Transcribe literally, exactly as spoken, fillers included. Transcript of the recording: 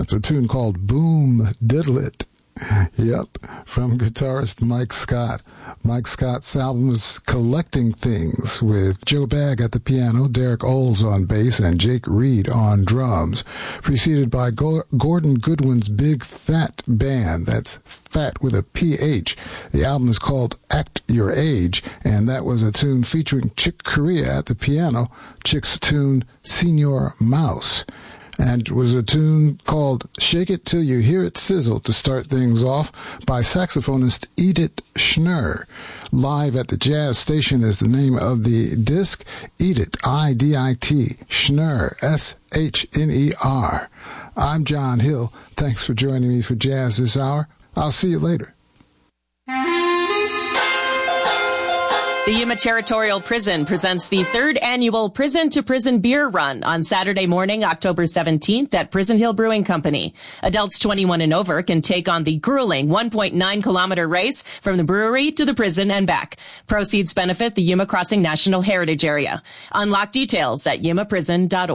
It's a tune called Boom Diddle It. Yep, from guitarist Mike Scott. Mike Scott's album is Collecting Things, with Joe Bagg at the piano, Derek Oles on bass, and Jake Reed on drums, preceded by Go- Gordon Goodwin's Big Fat Band. That's fat with a P H. The album is called Act Your Age, and that was a tune featuring Chick Corea at the piano, Chick's tune Senior Mouse. And it was a tune called Shake It Till You Hear It Sizzle to start things off by saxophonist Edith Schnurr. Live at the Jazz Station is the name of the disc. Edith, I D I T, Schnurr, S H N E R. I'm John Hill. Thanks for joining me for Jazz this hour. I'll see you later. The Yuma Territorial Prison presents the third annual Prison to Prison Beer Run on Saturday morning, October seventeenth at Prison Hill Brewing Company. Adults twenty-one and over can take on the grueling one point nine kilometer race from the brewery to the prison and back. Proceeds benefit the Yuma Crossing National Heritage Area. Unlock details at yuma prison dot org.